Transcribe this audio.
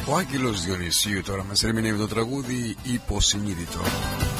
Ο Άγγελος Διονυσίου τώρα μας ερμηνεύει το τραγούδι Υποσυνείδητο.